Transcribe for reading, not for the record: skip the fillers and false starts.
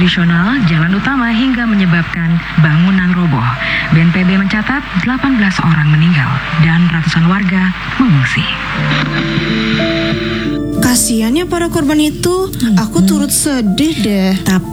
tradisional jalan utama hingga menyebabkan bangunan roboh. BNPB mencatat 18 orang meninggal dan ratusan warga mengungsi. Kasian ya para korban itu, aku turut sedih deh.